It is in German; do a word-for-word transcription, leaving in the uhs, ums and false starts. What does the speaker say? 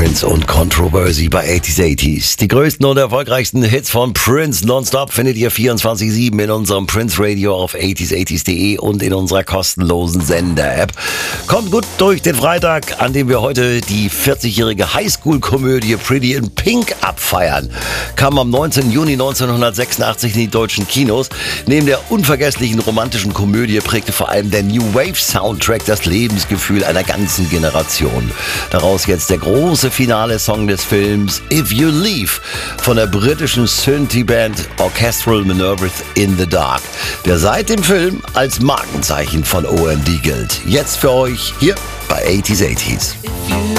Prince und Controversy bei achtziger achtziger. Die größten und erfolgreichsten Hits von Prince nonstop findet ihr vierundzwanzig sieben in unserem Prince Radio auf achtziger achtziger punkt de und in unserer kostenlosen Sender-App. Kommt gut durch den Freitag, an dem wir heute die vierzigjährige Highschool-Komödie Pretty in Pink abfeiern. Kam am neunzehnten Juni neunzehnhundertsechsundachtzig in die deutschen Kinos. Neben der unvergesslichen romantischen Komödie prägte vor allem der New Wave-Soundtrack das Lebensgefühl einer ganzen Generation. Daraus jetzt der große Finale-Song des Films If You Leave von der britischen Synthie-Band Orchestral Manoeuvres in the Dark, der seit dem Film als Markenzeichen von O M D gilt. Jetzt für euch hier bei achtziger achtziger.